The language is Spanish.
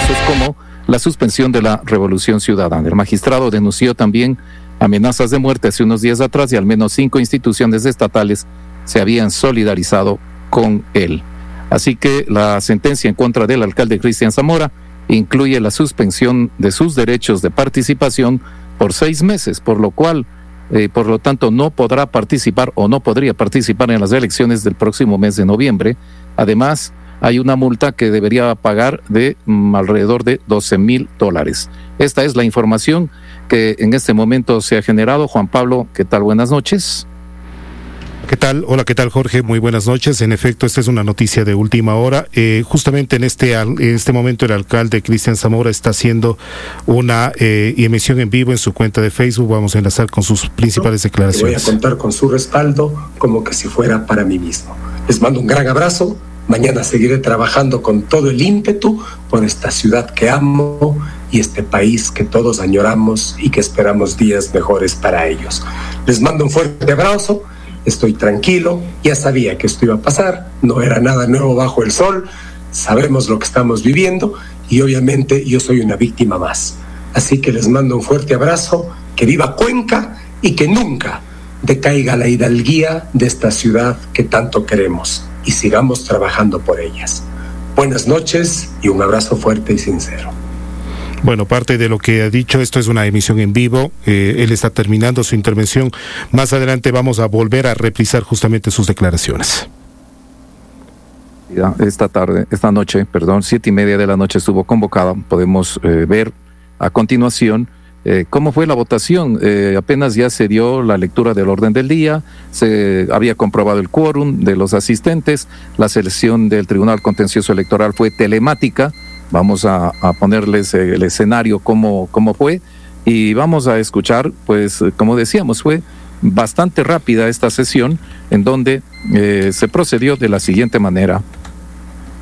casos como la suspensión de la Revolución Ciudadana. El magistrado denunció también amenazas de muerte hace unos días atrás y al menos 5 instituciones estatales se habían solidarizado con él. Así que la sentencia en contra del alcalde Cristian Zamora incluye la suspensión de sus derechos de participación por 6 meses, por lo tanto no podrá participar o no podría participar en las elecciones del próximo mes de noviembre. Además, hay una multa que debería pagar de alrededor de $12,000. Esta es la información que en este momento se ha generado. Juan Pablo, ¿qué tal? Buenas noches. ¿Qué tal? Hola, ¿qué tal, Jorge? Muy buenas noches. En efecto, esta es una noticia de última hora. Justamente en este momento el alcalde Cristian Zamora está haciendo una emisión en vivo en su cuenta de Facebook. Vamos a enlazar con sus principales declaraciones. Voy a contar con su respaldo como que si fuera para mí mismo. Les mando un gran abrazo. Mañana seguiré trabajando con todo el ímpetu por esta ciudad que amo y este país que todos añoramos y que esperamos días mejores para ellos. Les mando un fuerte abrazo. Estoy tranquilo, ya sabía que esto iba a pasar, no era nada nuevo bajo el sol, sabemos lo que estamos viviendo y obviamente yo soy una víctima más. Así que les mando un fuerte abrazo, que viva Cuenca y que nunca decaiga la hidalguía de esta ciudad que tanto queremos y sigamos trabajando por ellas. Buenas noches y un abrazo fuerte y sincero. Bueno, parte de lo que ha dicho, esto es una emisión en vivo, él está terminando su intervención. Más adelante vamos a volver a reprisar justamente sus declaraciones. Esta noche, 7:30 de la noche estuvo convocada. Podemos ver a continuación cómo fue la votación. Apenas ya se dio la lectura del orden del día, se había comprobado el quórum de los asistentes, la selección del Tribunal Contencioso Electoral fue telemática. Vamos a ponerles el escenario cómo fue y vamos a escuchar, pues como decíamos, fue bastante rápida esta sesión en donde se procedió de la siguiente manera.